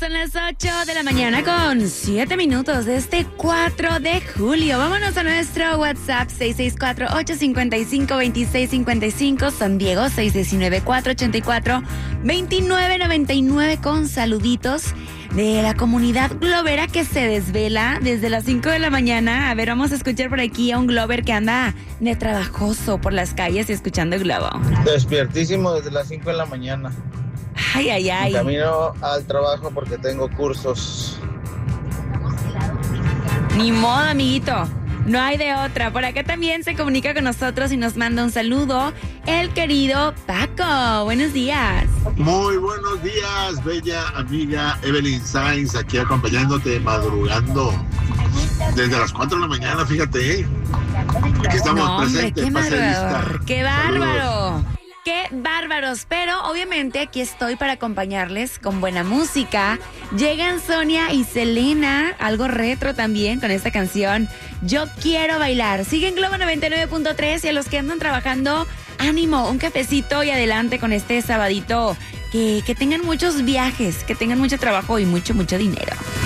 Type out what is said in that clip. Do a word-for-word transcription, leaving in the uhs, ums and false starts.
son las ocho de la mañana con siete minutos de este cuatro de julio. Vámonos a nuestro WhatsApp seis seis cuatro, ocho cinco cinco, dos seis cinco cinco, San Diego seis uno nueve, cuatro ocho cuatro, dos nueve nueve nueve con saluditos de la comunidad globera que se desvela desde las cinco de la mañana. A ver, vamos a escuchar por aquí a un glober que anda de trabajoso por las calles y escuchando Globo. Despiertísimo desde las cinco de la mañana. Ay, ay, ay. Camino al trabajo porque tengo cursos. Ni modo, amiguito. No hay de otra. Por acá también se comunica con nosotros y nos manda un saludo el querido Paco. Buenos días. Muy buenos días, bella amiga Evelyn Sainz, aquí acompañándote, madrugando desde las cuatro de la mañana, fíjate, ¿eh? Aquí estamos no, hombre, presentes. Qué madrugador, qué bárbaro. ¡Qué bárbaros! Pero obviamente aquí estoy para acompañarles con buena música. Llegan Sonia y Selena, algo retro también con esta canción, Yo Quiero Bailar. Siguen Globo noventa y nueve punto tres y a los que andan trabajando, ánimo, un cafecito y adelante con este sabadito. Que, que tengan muchos viajes, que tengan mucho trabajo y mucho, mucho dinero.